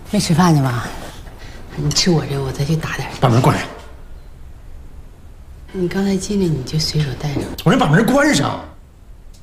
没吃饭呢吧？你吃我这，我再去打点。 把门关上。 你刚才进来你就随手带上。 我说把门关上。